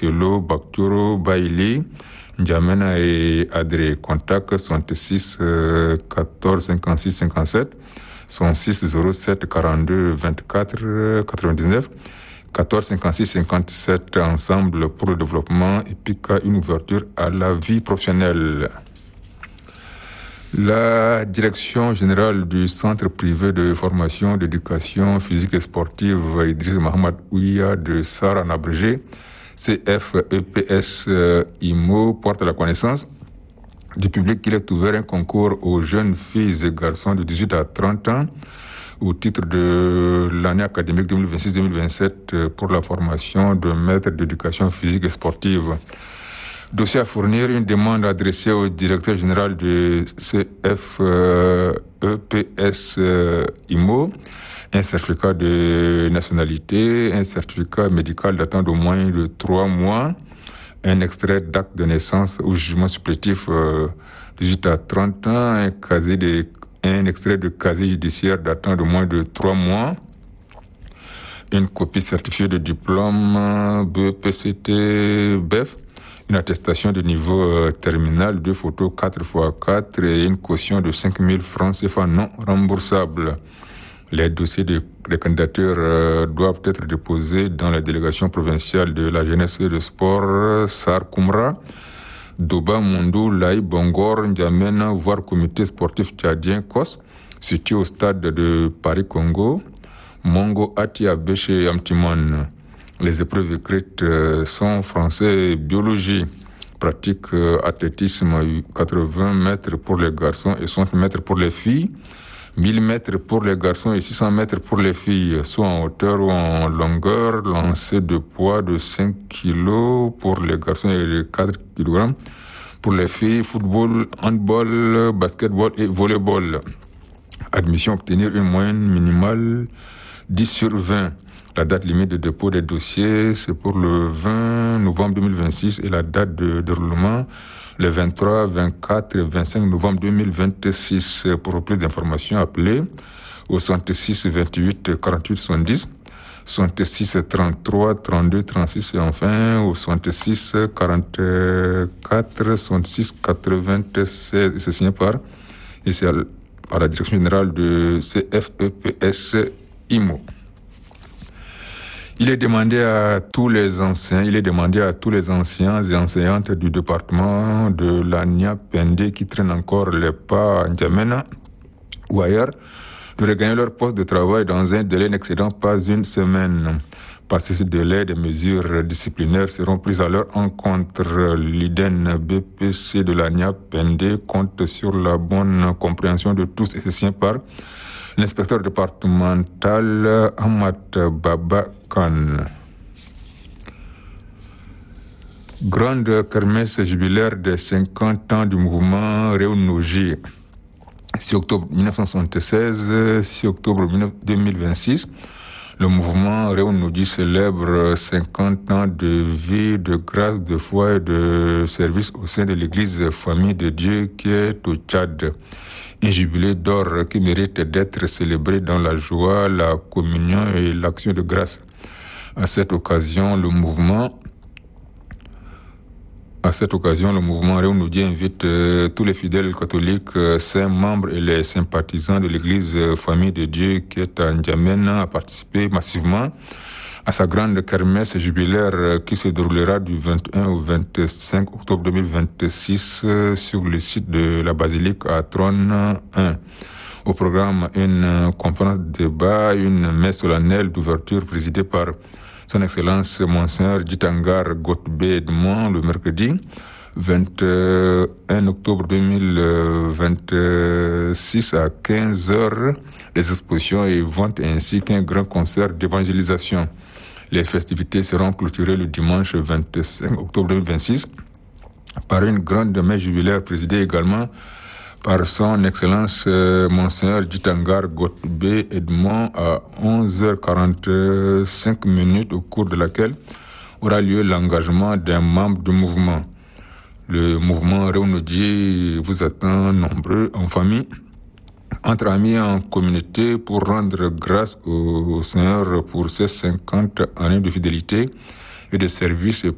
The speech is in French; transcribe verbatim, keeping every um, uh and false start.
Kelo, Bakturo, Bailey, N'Djamena et Adré. Contact soixante-six quatorze cinquante-six cinquante-sept, soixante-six zéro sept quarante-deux vingt-quatre quatre-vingt-dix-neuf, quatorze cinquante-six cinquante-sept ensemble pour le développement et P I C A, une ouverture à la vie professionnelle. La direction générale du Centre privé de formation d'éducation physique et sportive Idriss Mohamed Ouya de Sar en abrégé, C F E P S I M O, porte la connaissance du public qu'il est ouvert un concours aux jeunes filles et garçons de dix-huit à trente ans au titre de l'année académique deux mille vingt-six deux mille vingt-sept pour la formation de maîtres d'éducation physique et sportive. Dossier à fournir, une demande adressée au directeur général du C F E P S I M O, un certificat de nationalité, un certificat médical datant d'au moins de trois mois, un extrait d'acte de naissance ou jugement supplétif euh, dix-huit à trente ans, un casier de, un extrait de casier judiciaire datant de moins de trois mois, une copie certifiée de diplôme B P C T B F, une attestation de niveau euh, terminal, deux photos quatre par quatre et une caution de cinq mille francs C F A non remboursables. Les dossiers de, de candidature euh, doivent être déposés dans la délégation provinciale de la jeunesse et du sport Sar Koumra, Doba Mondou, Laï, Bongor, N'Djamena, voire comité sportif tchadien C O S, situé au stade de Paris-Congo, Mongo, Atia, Béché et Amtimon. Les épreuves écrites sont français et biologie. Pratique euh, athlétisme quatre-vingts mètres pour les garçons et soixante mètres pour les filles. mille mètres pour les garçons et six cents mètres pour les filles, soit en hauteur ou en longueur. Lancer de poids de cinq kilos pour les garçons et de quatre kilogrammes pour les filles. Football, handball, basketball et volleyball. Admission obtenir une moyenne minimale dix sur vingt. La date limite de dépôt des dossiers, c'est pour le vingt novembre deux mille vingt-six et la date de déroulement, le vingt-trois, vingt-quatre et vingt-cinq novembre deux mille vingt-six. Pour plus d'informations, appelez au soixante-six vingt-huit quarante-huit soixante-dix, soixante-six trente-trois trente-deux trente-six et enfin au soixante-six quarante-quatre soixante-six quatre-vingt-seize. C'est signé par, et c'est par la direction générale de C F E P S I M O. Il est demandé à tous les anciens, il est demandé à tous les anciens et enseignantes du département de l'Ania Pendé qui traînent encore les pas à N'Djamena ou ailleurs de regagner leur poste de travail dans un délai n'excédant pas une semaine. Passé ce délai, des mesures disciplinaires seront prises à leur encontre. L'I D E N B P C de l'Ania Pendé compte sur la bonne compréhension de tous et c'est signé par l'inspecteur départemental Ahmad Baba Khan. Grande kermesse jubilaire des cinquante ans du mouvement Réunoji. six octobre mille neuf cent soixante-seize, six octobre deux mille vingt-six, le mouvement Réunoji célèbre cinquante ans de vie, de grâce, de foi et de service au sein de l'église Famille de Dieu qui est au Tchad. Un jubilé d'or qui mérite d'être célébré dans la joie, la communion et l'action de grâce. À cette occasion, le mouvement, à cette occasion, le mouvement Réunoji invite euh, tous les fidèles catholiques, euh, saints membres et les sympathisants de l'église euh, Famille de Dieu qui est à N'Djamena à participer massivement à sa grande kermesse jubilaire euh, qui se déroulera du vingt et un au vingt-cinq octobre deux mille vingt-six euh, sur le site de la basilique à Trône un. Au programme, une euh, conférence de débat, une messe solennelle d'ouverture présidée par Son Excellence Monseigneur Djitangar Gotbe Edmond le mercredi vingt et un octobre deux mille vingt-six à quinze heures, les expositions et ventes ainsi qu'un grand concert d'évangélisation. Les festivités seront clôturées le dimanche vingt-cinq octobre deux mille vingt-six par une grande messe jubilaire présidée également par son Excellence euh, Monseigneur Djitangar Gotbe Edmond à onze heures quarante-cinq minutes, au cours de laquelle aura lieu l'engagement d'un membre du mouvement. Le mouvement Réunoji vous attend nombreux en famille, entre amis, en communauté, pour rendre grâce au Seigneur pour ses cinquante années de fidélité et de service